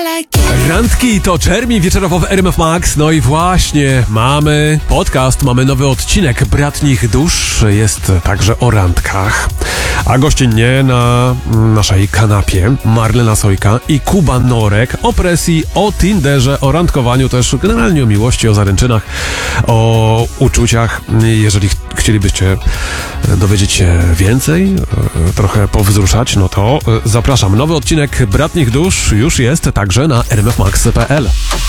Randki to Czermi wieczorowo w RMF Max. No i właśnie, mamy podcast, mamy nowy odcinek Bratnich Dusz. Jest także o randkach. A gościnnie na naszej kanapie Marlena Sojka i Kuba Norek o presji, o Tinderze, o randkowaniu też, generalnie o miłości, o zaręczynach, o uczuciach. Jeżeli chcielibyście dowiedzieć się więcej, trochę powzruszać, no to zapraszam. Nowy odcinek Bratnich Dusz już jest także na rmfmax.pl.